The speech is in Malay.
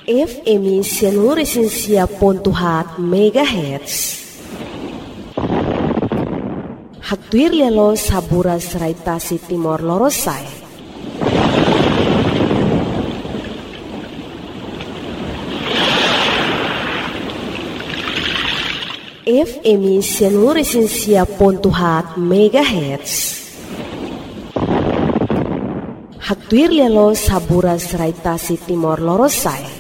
FM 100.4 MHz. Hatuir lelo saburas raitasi Timor Lorosai. FM 100.4 MHz. Hatuir lelo saburas raitasi Timor Lorosai.